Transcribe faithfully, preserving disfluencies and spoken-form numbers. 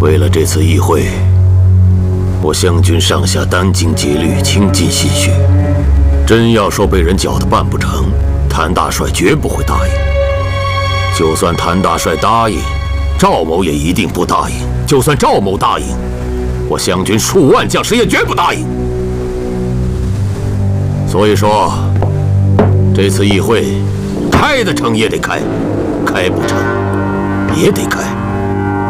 为了这次议会，我湘军上下殚精竭虑，倾尽心血。真要说被人搅得办不成，谭大帅绝不会答应。就算谭大帅答应，赵某也一定不答应。就算赵某答应，我湘军数万将士也绝不答应。所以说，这次议会开得成也得开，开不成也得开。